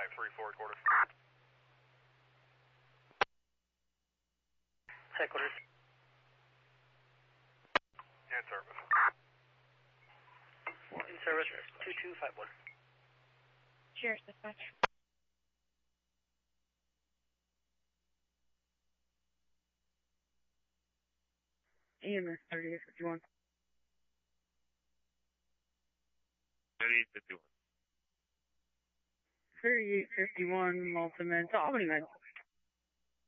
934 quarters. Headquarters. In service. In service, 2251. Cheers, dispatch. EMS 3851. 3851. 3851, Multimed, Albany Med.